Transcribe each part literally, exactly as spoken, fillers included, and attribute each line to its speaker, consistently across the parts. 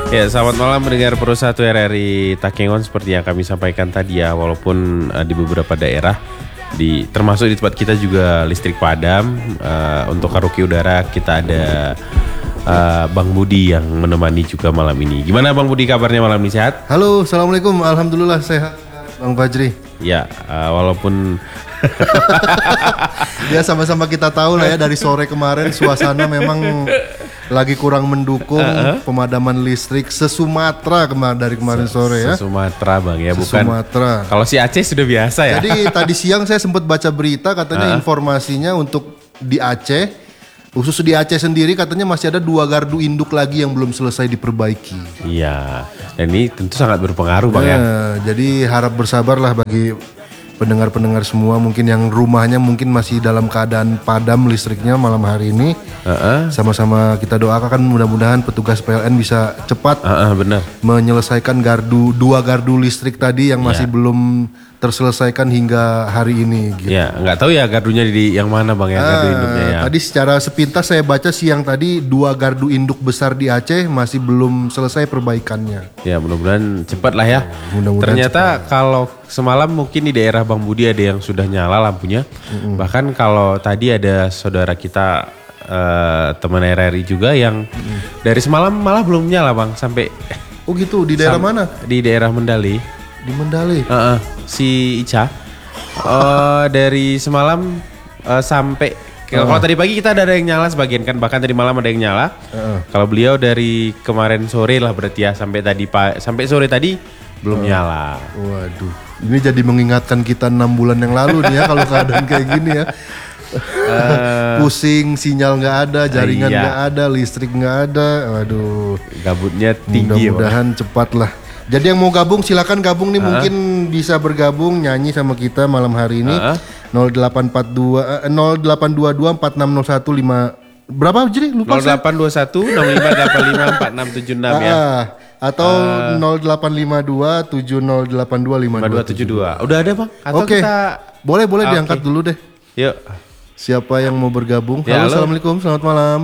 Speaker 1: Ya, selamat malam mendengar Pro satu R R I Takengon. Seperti yang kami sampaikan tadi ya, walaupun uh, di beberapa daerah di termasuk di tempat kita juga listrik padam. Uh, untuk karaoke udara kita ada uh, Bang Budi yang menemani juga malam ini. Gimana Bang Budi kabarnya malam ini, sehat?
Speaker 2: Halo, assalamualaikum. Alhamdulillah sehat, Bang Fajri.
Speaker 1: Ya, uh, walaupun
Speaker 2: ya sama-sama kita tahu lah ya, dari sore kemarin suasana memang lagi kurang mendukung uh-huh. pemadaman listrik se-Sumatera kemarin dari kemarin sore ya.
Speaker 1: Se-Sumatera Bang ya, bukan.
Speaker 2: Sumatera.
Speaker 1: Kalau si Aceh sudah biasa ya.
Speaker 2: Jadi tadi siang saya sempat baca berita katanya uh-huh. informasinya untuk di Aceh, khusus di Aceh sendiri katanya masih ada dua gardu induk lagi yang belum selesai diperbaiki.
Speaker 1: Iya, dan ini tentu sangat berpengaruh Bang ya.
Speaker 2: ya. Jadi harap bersabarlah bagi pendengar-pendengar semua mungkin yang rumahnya mungkin masih dalam keadaan padam listriknya malam hari ini. Uh-uh. Sama-sama kita doakan mudah-mudahan petugas P L N bisa cepat
Speaker 1: uh-uh, benar.
Speaker 2: menyelesaikan gardu dua gardu listrik tadi yang masih
Speaker 1: ya.
Speaker 2: belum terselesaikan hingga hari ini gitu.
Speaker 1: Ya, nggak tahu ya gardunya di yang mana Bang ya, gardu
Speaker 2: ah,
Speaker 1: induknya ya.
Speaker 2: Tadi secara sepintas saya baca siang tadi dua gardu induk besar di Aceh masih belum selesai perbaikannya.
Speaker 1: Ya, mudah-mudahan cepat lah ya.
Speaker 2: Mudah-mudahan
Speaker 1: Ternyata
Speaker 2: cepat.
Speaker 1: kalau semalam mungkin di daerah Bang Budi ada yang sudah nyala lampunya. Mm-hmm. Bahkan kalau tadi ada saudara kita uh, teman R R I juga yang mm-hmm. dari semalam malah belum nyala Bang sampai.
Speaker 2: Oh gitu, di daerah
Speaker 1: sam-
Speaker 2: mana?
Speaker 1: Di daerah Mendali.
Speaker 2: Di Mendali.
Speaker 1: Uh-uh, si Ica uh, dari semalam uh, sampai uh. kalau tadi pagi kita ada yang nyala sebagian kan, bahkan tadi malam ada yang nyala. Uh. Kalau beliau dari kemarin sore lah berarti ya, sampai tadi pa- sampai sore tadi belum uh. nyala.
Speaker 2: Waduh, ini jadi mengingatkan kita enam bulan yang lalu nih ya kalau keadaan kayak gini ya. Uh, Pusing, sinyal nggak ada, jaringan nggak iya. ada, listrik nggak ada. Waduh,
Speaker 1: gabutnya tinggi.
Speaker 2: Mudah-mudahan ya, cepat lah. Jadi yang mau gabung silakan gabung nih, uh-huh. mungkin bisa bergabung nyanyi sama kita malam hari ini. Uh-huh. nol delapan empat dua nol delapan dua dua empat enam nol satu lima berapa jadi lupa
Speaker 1: nol delapan dua satu enam lima delapan lima empat enam tujuh enam ya.
Speaker 2: Atau uh, nol delapan lima dua tujuh nol delapan dua lima dua tujuh dua.
Speaker 1: Udah ada Bang?
Speaker 2: Atau Oke. Kita... Boleh boleh okay. diangkat dulu deh.
Speaker 1: Yuk.
Speaker 2: Siapa yang mau bergabung?
Speaker 1: Ya,
Speaker 2: halo, halo, assalamualaikum, selamat malam.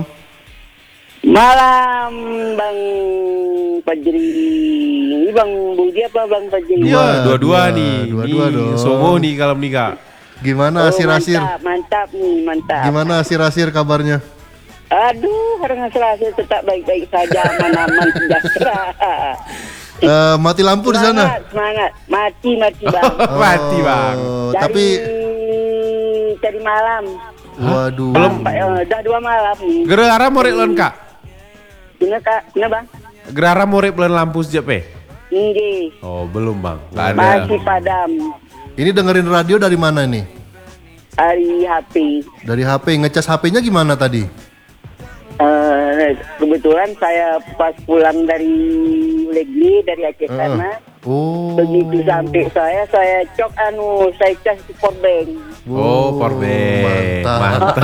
Speaker 3: Malam Bang Fajri. Ini Bang Budi apa Bang Fajri?
Speaker 1: Iya, dua-dua nih.
Speaker 2: Dua-dua dong.
Speaker 1: Songo nih kalau menikah.
Speaker 3: oh,
Speaker 1: Gimana
Speaker 2: asir-asir?
Speaker 3: Mantap, mantap nih, mantap.
Speaker 2: Gimana asir-asir kabarnya?
Speaker 3: Aduh, orang asir-asir tetap baik-baik saja, aman-aman sejahtera.
Speaker 2: Uh, mati lampu di sana.
Speaker 3: Semangat, mati mati Bang.
Speaker 1: Oh, mati Bang.
Speaker 3: Dari,
Speaker 2: tapi
Speaker 3: dari malam.
Speaker 2: Waduh.
Speaker 3: Belum udah dua malam.
Speaker 1: Gerara morek lon Kak.
Speaker 3: Bener Kak, bener Bang.
Speaker 1: Gerara morek belum lampu sejak pe?
Speaker 3: Nggih.
Speaker 1: Oh, belum Bang. Enggak ada.
Speaker 3: Masih padam.
Speaker 2: Ini dengerin radio dari mana nih?
Speaker 3: Dari H P.
Speaker 2: Dari H P, ngecas H P-nya gimana tadi?
Speaker 3: Uh, kebetulan saya pas pulang dari Legli dari Aceh uh. sana.
Speaker 2: Oh.
Speaker 3: Begitu sampai saya saya cok anu saya cas di powerbank.
Speaker 1: Oh, powerbank. Mantap.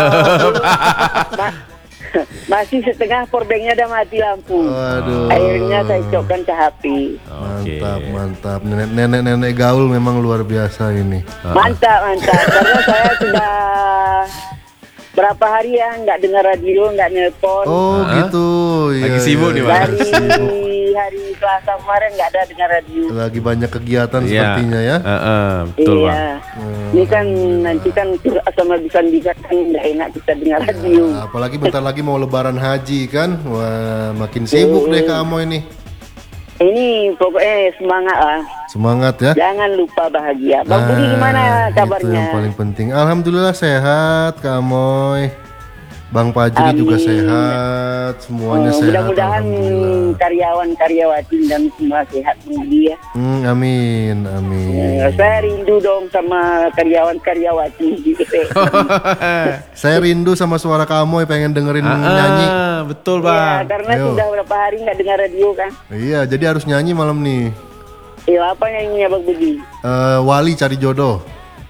Speaker 3: Ma- masih setengah powerbanknya udah mati lampu.
Speaker 2: Aduh.
Speaker 3: Akhirnya saya cokkan ke H P.
Speaker 2: Mantap, okay. mantap. Nenek-nenek gaul memang luar biasa ini.
Speaker 3: Mantap, mantap. Karena saya sudah berapa hari ya nggak dengar radio, nggak nelpon.
Speaker 2: Oh, uh-huh. gitu.
Speaker 1: Lagi ya, sibuk nih, Bang.
Speaker 3: Dari hari Selasa kemarin nggak ada dengar radio.
Speaker 2: Lagi banyak kegiatan
Speaker 1: yeah.
Speaker 2: sepertinya ya.
Speaker 1: Uh, uh, betul
Speaker 3: iya.
Speaker 1: Bang.
Speaker 3: Hmm. Ini kan nanti kan sama bisa-bisa kan nggak enak kita dengar radio.
Speaker 2: Nah, apalagi bentar lagi mau Lebaran Haji kan. Wah, makin sibuk uh. deh kamu ini.
Speaker 3: Ini pokoknya semangat lah.
Speaker 2: Semangat ya.
Speaker 3: Jangan lupa bahagia. Bang Budi gimana kabarnya?
Speaker 2: Itu yang paling penting. Alhamdulillah sehat, Kak Amoy. Bang Fajri juga sehat, semuanya
Speaker 3: oh,
Speaker 2: sehat.
Speaker 3: Mudah-mudahan karyawan-karyawati dan semua sehat ya.
Speaker 2: Hmm, amin, amin.
Speaker 3: Ya, saya rindu dong sama karyawan-karyawati gitu.
Speaker 2: Saya rindu sama suara kamu, pengen dengerin
Speaker 1: ah,
Speaker 2: nyanyi.
Speaker 1: Betul Bang.
Speaker 3: Ya, karena
Speaker 2: Ayo.
Speaker 3: sudah berapa hari nggak dengar radio kan.
Speaker 2: Iya, jadi harus nyanyi malam nih.
Speaker 3: Iya, apa nyanyinya Bang Budi?
Speaker 2: Uh, Wali cari jodoh.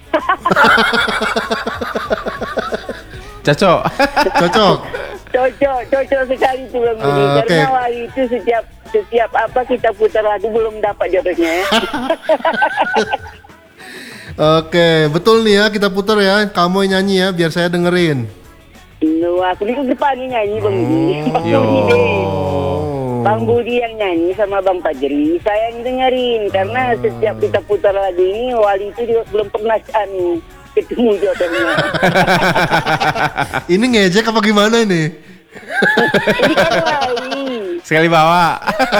Speaker 1: Cocok.
Speaker 2: Cocok.
Speaker 3: Cocok, cocok sekali tuh Bang Budi.
Speaker 2: Uh, okay.
Speaker 3: Karena Wali itu setiap setiap apa kita putar lagu belum dapat jodohnya ya.
Speaker 2: Oke, betul nih ya, kita putar ya. Kamu yang nyanyi ya, biar saya dengerin.
Speaker 3: Wah, aku di depan nih nyanyi Bang Budi.
Speaker 1: Yo.
Speaker 3: Bang Budi yang nyanyi sama Bang Fajri, saya yang dengerin karena setiap kita putar lagu ini Wali itu juga belum pernah anu ketemu jodohnya.
Speaker 2: Ini ngejek apa gimana ini?
Speaker 3: Ini kan Wali.
Speaker 1: Sekali bawa.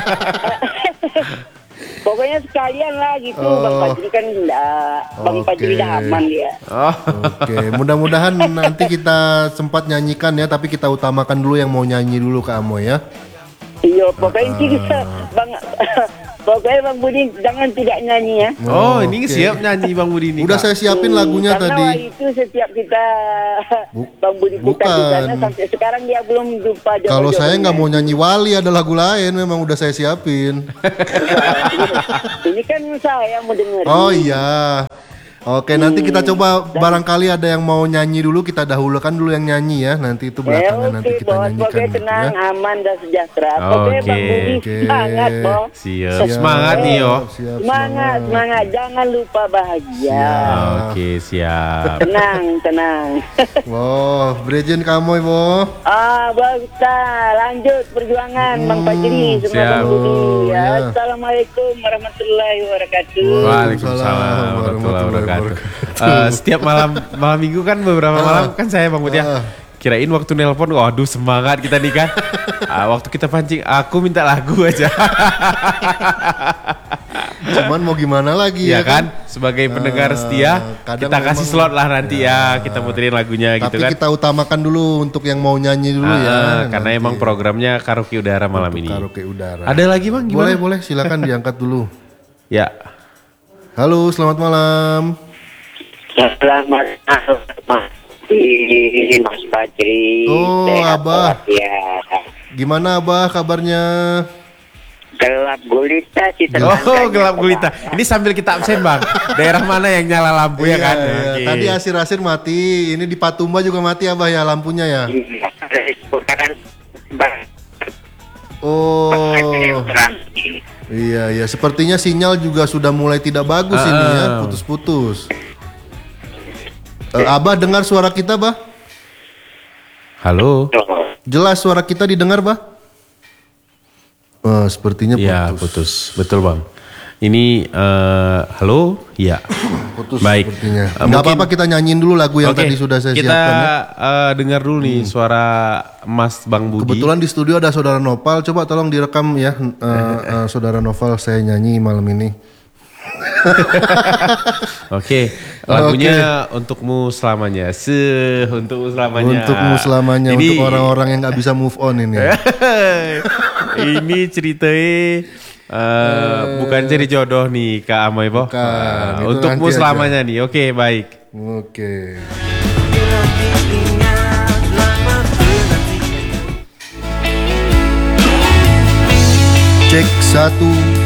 Speaker 3: Pokoknya sekalian lah gitu,
Speaker 2: Oh.
Speaker 3: Bang Fajri kan enggak, Bang
Speaker 2: Oke.
Speaker 3: Fajri dah aman dia.
Speaker 1: Oh.
Speaker 2: Oke, mudah-mudahan nanti kita sempat nyanyikan ya, tapi kita utamakan dulu yang mau nyanyi dulu Kak Amoy ya.
Speaker 3: Iya, pokoknya kita, Bang, pokoknya Bang Budi jangan tidak nyanyi ya.
Speaker 1: Oh, ini
Speaker 2: Oke.
Speaker 1: siap nyanyi Bang Budi ini.
Speaker 2: Udah
Speaker 1: Kak.
Speaker 2: saya siapin lagunya
Speaker 3: Karena
Speaker 2: tadi.
Speaker 3: waktu itu setiap kita
Speaker 2: Bu-
Speaker 3: Bang Budi putar di
Speaker 2: bukan.
Speaker 3: sana sampai sekarang dia belum jumpa jodoh.
Speaker 2: Kalau saya nggak mau nyanyi Wali, ada lagu lain memang udah saya siapin.
Speaker 3: Ini kan saya mau dengerin.
Speaker 2: Oh iya. Oke, nanti kita coba barangkali ada yang mau nyanyi dulu, kita dahulukan dulu yang nyanyi ya. Nanti itu
Speaker 3: Eh,
Speaker 2: belakangan
Speaker 3: oke
Speaker 2: nanti kita
Speaker 3: bos,
Speaker 2: nyanyikan
Speaker 3: pokoknya
Speaker 2: gitu
Speaker 3: tenang,
Speaker 2: ya.
Speaker 3: aman dan sejahtera. Pokoknya Bang
Speaker 1: Oke,
Speaker 3: Budi
Speaker 2: oke.
Speaker 3: semangat bos.
Speaker 1: Siap.
Speaker 2: Siap.
Speaker 1: Semangat nih yo.
Speaker 2: Siap,
Speaker 3: Semangat, semangat, jangan lupa bahagia.
Speaker 1: Oke, siap.
Speaker 3: Tenang, tenang.
Speaker 2: Wow, Brejen Kamoy, Bo.
Speaker 3: Ah, bagus dah. Lanjut perjuangan Bang Fajri sama
Speaker 1: siap.
Speaker 3: Bang Budi.
Speaker 2: ya.
Speaker 3: Assalamualaikum warahmatullahi wabarakatuh.
Speaker 1: Waalaikumsalam warahmatullahi wabarakatuh. Eh, setiap malam malam minggu kan beberapa malam kan saya Bang Budi ya.
Speaker 2: Ah.
Speaker 1: Kirain waktu nelpon, waduh semangat kita nih kan. Ah, waktu kita pancing, aku minta lagu aja.
Speaker 2: Cuman mau gimana lagi
Speaker 1: ya
Speaker 2: ya
Speaker 1: kan, sebagai pendengar
Speaker 2: Ah,
Speaker 1: setia,
Speaker 2: kadang
Speaker 1: kita kasih
Speaker 2: memang-
Speaker 1: slot lah nanti ya, kita muterin lagunya
Speaker 2: Tapi
Speaker 1: gitu kan.
Speaker 2: kita utamakan dulu untuk yang mau nyanyi dulu
Speaker 1: Ah,
Speaker 2: ya.
Speaker 1: karena
Speaker 2: nanti.
Speaker 1: emang programnya karaoke udara malam ini.
Speaker 2: Karaoke udara.
Speaker 1: Ada lagi Bang gimana?
Speaker 2: Boleh, boleh, silakan diangkat dulu.
Speaker 1: Ya.
Speaker 2: Halo, selamat malam.
Speaker 3: Selamat malam Mas Fajri.
Speaker 2: Oh,
Speaker 3: Sehat
Speaker 2: Abah.
Speaker 3: Ya.
Speaker 2: Gimana Abah kabarnya?
Speaker 3: Gelap gulita sih
Speaker 1: Oh, gelap gulita. Ini sambil kita absen Bang. Daerah mana yang nyala lampu ya kan?
Speaker 2: Iya,
Speaker 1: Oke.
Speaker 2: tadi asir-asir mati. Ini di Patumba juga mati Abah ya lampunya ya. Oh, iya iya. Sepertinya sinyal juga sudah mulai tidak bagus
Speaker 1: Ah,
Speaker 2: ini ya,
Speaker 1: ah.
Speaker 2: putus-putus. Eh, Abah dengar suara kita, Bah?
Speaker 1: Halo.
Speaker 2: Jelas suara kita didengar, Bah? Eh, sepertinya
Speaker 1: Iya,
Speaker 2: putus.
Speaker 1: putus. Betul Bang. Ini eh halo? Iya.
Speaker 2: Putus
Speaker 1: Baik.
Speaker 2: sepertinya.
Speaker 1: Eh,
Speaker 2: Nggak
Speaker 1: mungkin-
Speaker 2: apa-apa kita nyanyiin dulu lagu yang
Speaker 1: Oke,
Speaker 2: tadi sudah saya
Speaker 1: kita
Speaker 2: siapkan ya.
Speaker 1: eh, dengar dulu nih suara Mas Bang Budi.
Speaker 2: Kebetulan di studio ada Saudara Nopal, coba tolong direkam ya, eh, eh, Saudara Noval saya nyanyi malam ini.
Speaker 1: Oke, lagunya untukmu selamanya. Se untukmu selamanya.
Speaker 2: Untukmu selamanya,
Speaker 1: Ini-
Speaker 2: untuk orang-orang yang nggak bisa move on ini.
Speaker 1: Ini ceritanya eh, bukan cari jodoh nih Kak Amoy Boh.
Speaker 2: Bukan,
Speaker 1: Eh,
Speaker 2: itu
Speaker 1: untukmu
Speaker 2: nanti aja.
Speaker 1: selamanya nih. Oke, baik.
Speaker 2: Oke. Cek satu